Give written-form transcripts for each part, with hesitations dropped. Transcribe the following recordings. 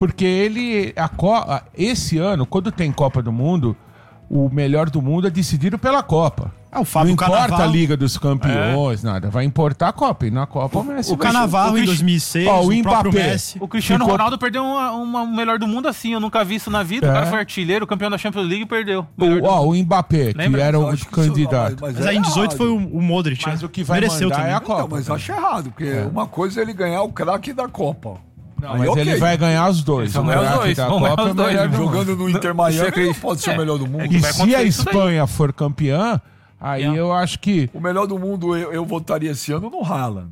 Porque esse ano, quando tem Copa do Mundo, o melhor do mundo é decidido pela Copa. O Fábio não importa Cannavaro, a Liga dos Campeões, nada. Vai importar a Copa. E na Copa o Messi o Cannavaro em 2006, o próprio Mbappé. Messi. O Cristiano Ronaldo perdeu uma melhor do mundo assim. Eu nunca vi isso na vida. O cara foi artilheiro, campeão da Champions League e perdeu. O Mbappé, que era o candidato. Mas aí em 18 foi o Modric. Mas o que vai mereceu mandar também. é a Copa. Não, mas eu acho errado, porque uma coisa é ele ganhar o craque da Copa. Não, mas ele vai ganhar os dois. Vão ganhar os dois. Da Copa é melhor do mundo. Jogando no Inter Miami, ele pode ser o melhor do mundo. E se a Espanha for campeã, aí eu acho que... O melhor do mundo, eu votaria esse ano no Haaland.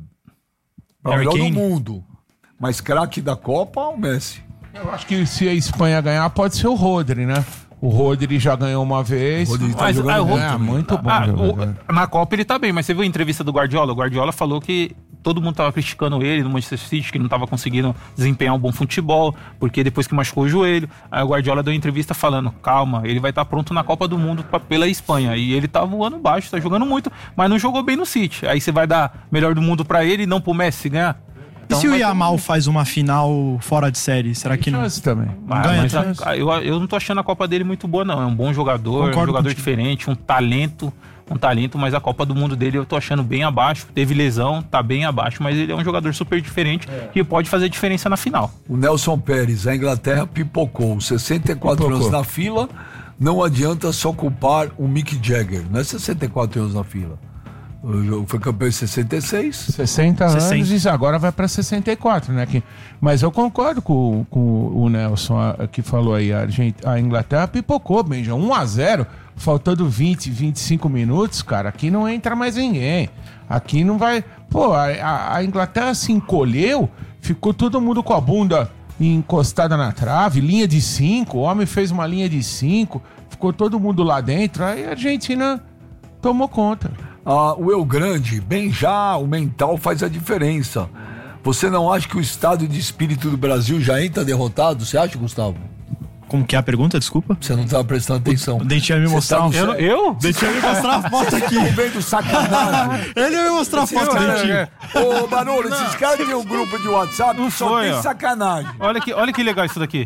O melhor do mundo. Mas craque da Copa, o Messi. Eu acho que se a Espanha ganhar, pode ser o Rodri, né? O Rodri já ganhou uma vez. O Rodri tá Mas, jogando muito bom. Na Copa ele tá bem, mas você viu a entrevista do Guardiola? O Guardiola falou que todo mundo tava criticando ele no Manchester City, que não tava conseguindo desempenhar um bom futebol, porque depois que machucou o joelho. Aí o Guardiola deu uma entrevista falando, calma, ele vai estar pronto na Copa do Mundo pela Espanha. E ele tá voando baixo, tá jogando muito, mas não jogou bem no City. Aí você vai dar melhor do mundo pra ele e não pro Messi ganhar? E se o Yamal faz uma final fora de série, será que não? Também. Eu não tô achando a Copa dele muito boa, não. É um bom jogador, Concordo um jogador contigo. diferente, um talento, mas a Copa do Mundo dele eu tô achando bem abaixo. Teve lesão, tá bem abaixo, mas ele é um jogador super diferente que pode fazer diferença na final. O Nelson Pérez, a Inglaterra pipocou. 64 anos na fila, não adianta só culpar o Mick Jagger. Não é 64 anos na fila. Foi campeão em 66. 60 anos e agora vai para 64, né? Mas eu concordo com o Nelson que falou aí. A Inglaterra pipocou, Benja. 1-0, faltando 25 minutos, cara. Aqui não entra mais ninguém. Aqui não vai... Pô, a Inglaterra se encolheu, ficou todo mundo com a bunda encostada na trave, linha de 5, o homem fez uma linha de 5, ficou todo mundo lá dentro, aí a Argentina tomou conta. O eu grande, bem já, o mental faz a diferença. Você não acha que o estado de espírito do Brasil já entra derrotado? Você acha, Gustavo? Como que é a pergunta? Desculpa. Você não estava prestando atenção. O Dentinho ia me mostrar Eu? Dentinho ia me mostrar a foto aqui. Vendo sacanagem. Ele ia me mostrar a foto, Dentinho. Ô, Barolo, esses caras têm um grupo de WhatsApp que só foi, tem ó. sacanagem. Olha que legal isso daqui.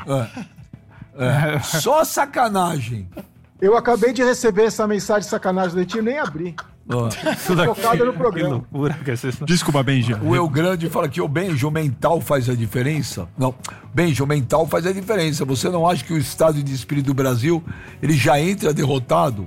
Só sacanagem. Eu acabei de receber essa mensagem de sacanagem do Dentinho, nem abri. Isso daqui. Focada no Que programa. loucura que é isso. Desculpa, Benji. O eu grande fala que o Benji, o mental faz a diferença. Não, Benji, o mental faz a diferença. Você não acha que o estado de espírito do Brasil, ele já entra derrotado?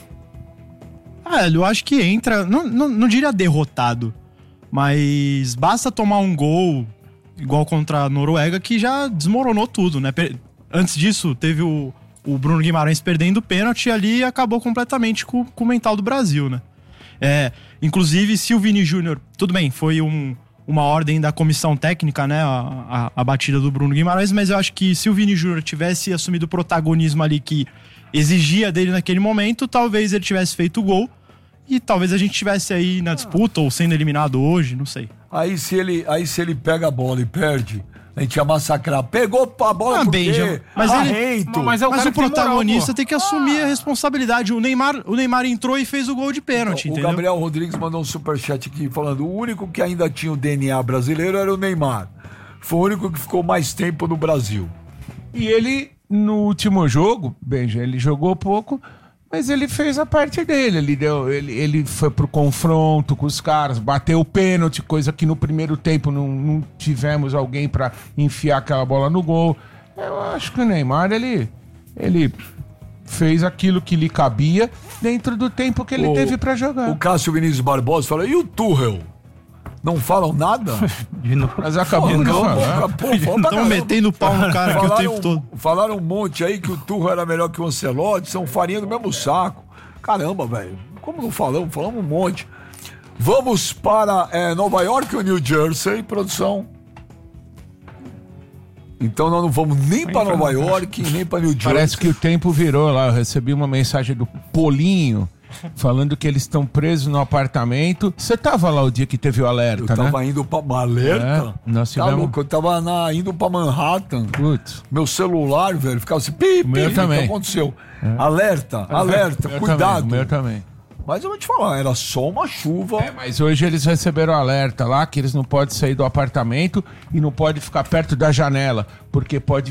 Eu acho que entra, não diria derrotado, mas basta tomar um gol igual contra a Noruega que já desmoronou tudo, né? Antes disso, teve o Bruno Guimarães perdendo o pênalti ali e acabou completamente com o mental do Brasil, né? Inclusive, se o Vini Júnior... Tudo bem, foi uma ordem da comissão técnica, né? A batida do Bruno Guimarães, mas eu acho que se o Vini Júnior tivesse assumido o protagonismo ali que exigia dele naquele momento, talvez ele tivesse feito o gol e talvez a gente estivesse aí na disputa ou sendo eliminado hoje, não sei. Aí se ele pega a bola e perde... A gente ia massacrar. Pegou a bola por quê? Mas o protagonista tem que assumir a responsabilidade. O Neymar entrou e fez o gol de pênalti, O entendeu? Gabriel Rodrigues mandou um superchat aqui falando: o único que ainda tinha o DNA brasileiro era o Neymar. Foi o único que ficou mais tempo no Brasil. E ele, no último jogo, Benja, ele jogou pouco, mas ele fez a parte dele. Ele foi pro confronto com os caras, bateu o pênalti, coisa que no primeiro tempo não tivemos alguém pra enfiar aquela bola no gol. Eu acho que o Neymar, ele fez aquilo que lhe cabia dentro do tempo que ele teve pra jogar. O Cássio Vinícius Barbosa fala: e o Tuchel? Não falam nada? Mas acabou de falar. Estão metendo pau no cara aqui o tempo todo. Falaram um monte aí que o Tuchel era melhor que o Ancelotti, são farinha do mesmo saco. Caramba, velho. Como não falamos? Falamos um monte. Vamos para Nova York ou New Jersey, produção? Então nós não vamos nem para Nova York, nem para New Jersey. Parece que o tempo virou lá. Eu recebi uma mensagem do Polinho falando que eles estão presos no apartamento. Você tava lá o dia que teve o alerta, né? Eu tava indo pra alerta. Nós tivemos... Tá louco, eu tava indo pra Manhattan. Putz. Meu celular, velho, ficava assim, pi, meu o também. que aconteceu? Alerta, Meu cuidado. Também, o meu também. Mas eu vou te falar, era só uma chuva. Mas hoje eles receberam alerta lá que eles não podem sair do apartamento e não podem ficar perto da janela, porque pode